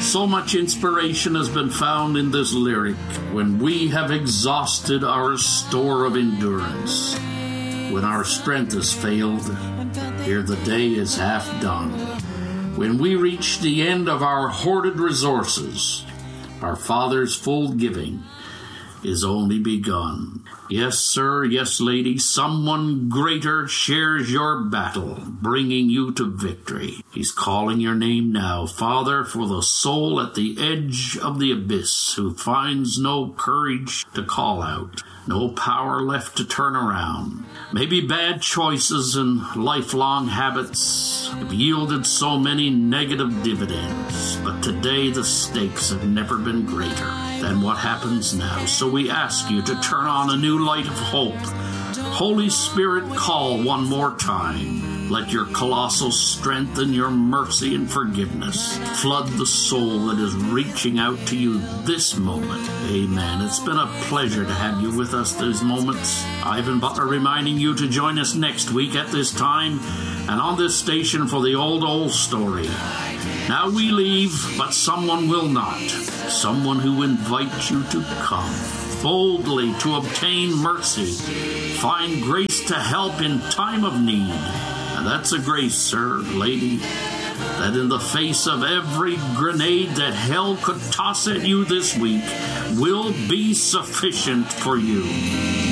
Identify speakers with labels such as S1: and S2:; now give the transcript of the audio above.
S1: So much inspiration has been found in this lyric. When we have exhausted our store of endurance, when our strength has failed, here the day is half done. When we reach the end of our hoarded resources, our Father's full giving is only begun. Yes, sir, yes, lady, someone greater shares your battle, bringing you to victory. He's calling your name now, Father, for the soul at the edge of the abyss who finds no courage to call out, no power left to turn around. Maybe bad choices and lifelong habits have yielded so many negative dividends, but today the stakes have never been greater than what happens now. So we ask you to turn on a new light of hope. Holy Spirit, call one more time. Let your colossal strength and your mercy and forgiveness flood the soul that is reaching out to you this moment. Amen. It's been a pleasure to have you with us these moments. Ivan Butler reminding you to join us next week at this time and on this station for the old story. Now we leave, but someone will not. Someone who invites you to come boldly to obtain mercy, find grace to help in time of need. And that's a grace, sir, lady, that in the face of every grenade that hell could toss at you this week will be sufficient for you.